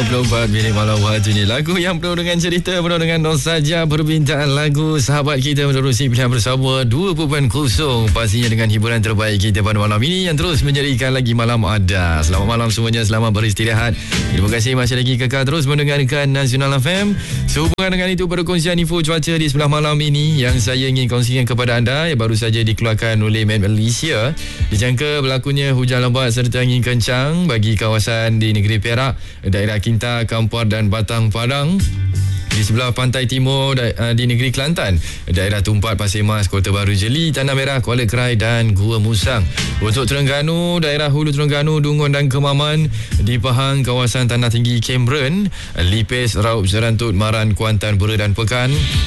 24 minit malam waktu ni. Lagu yang penuh dengan cerita, penuh dengan nostalgia, permintaan lagu sahabat kita menerusi pilihan bersama 2.0. Pastinya dengan hiburan terbaik kita pada malam ini yang terus menjadikan lagi malam anda. Selamat malam semuanya, selamat beristirahat. Terima kasih masih lagi kekal terus mendengarkan Nasional FM. Sehubungan dengan itu, perkongsian info cuaca di sebelah malam ini yang saya ingin kongsikan kepada anda yang baru saja dikeluarkan oleh Met Malaysia. Dijangka berlakunya hujan lebat serta angin kencang bagi kawasan di negeri Perak, daerah Kinta, Kampar dan Batang Padang. Di sebelah pantai timur di negeri Kelantan, daerah Tumpat, Pasir Mas, Kota Baru, Jeli, Tanah Merah, Kuala Krai dan Gua Musang. Untuk Terengganu, daerah Hulu Terengganu, Dungun dan Kemaman. Di Pahang, kawasan Tanah Tinggi, Cameron, Lipis, Raub, Serantut, Maran, Kuantan, Pura dan Pekan.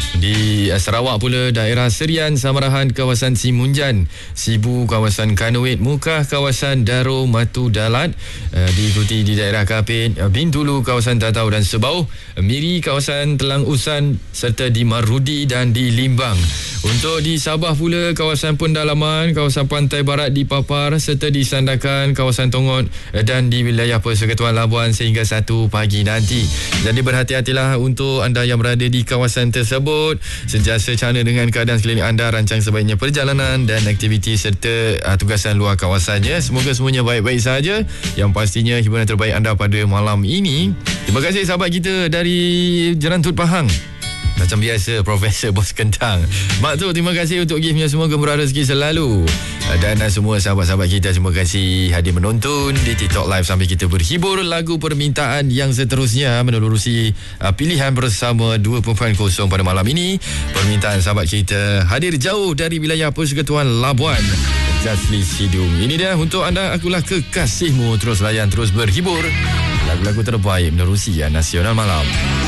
Di Sarawak pula, daerah Serian, Samarahan, kawasan Simunjan, Sibu, kawasan Kanuit, Mukah, kawasan Daro, Matu, Dalat. Diikuti di daerah Kapit, Bintulu, kawasan Tatau dan Sebau, Miri, kawasan Telang Usan serta di Marudi dan di Limbang. Untuk di Sabah pula, kawasan Pendalaman, kawasan Pantai Barat di Papar serta di Sandakan, kawasan Tongot dan di wilayah Persekutuan Labuan sehingga 1 pagi nanti. Jadi berhati-hatilah untuk anda yang berada di kawasan tersebut. Sentiasa cana dengan keadaan sekeliling anda, rancang sebaiknya perjalanan dan aktiviti serta tugasan luar kawasannya. Semoga semuanya baik-baik saja. Yang pastinya hiburan terbaik anda pada malam ini. Terima kasih sahabat kita dari Jerantut Pahang. Macam biasa, Profesor Bos Kentang. Mak tu, terima kasih untuk giftnya semua. Gemurah rezeki selalu. Dan semua sahabat-sahabat kita, terima kasih hadir menonton di TikTok Live sampai kita berhibur. Lagu permintaan yang seterusnya menerusi pilihan bersama 2.0 pada malam ini. Permintaan sahabat kita hadir jauh dari wilayah Persekutuan Labuan, Jasli Sidung. Ini dia untuk anda, akulah kekasihmu. Terus layan, terus berhibur. Lagu-lagu terbaik menerusi Nasional Malam.